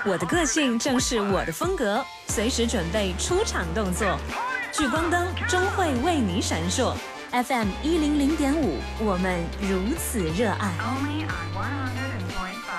我的个性正是我的风格，随时准备出场动作。聚光灯终会为你闪烁。FM 100.5，我们如此热爱。Only on 100.5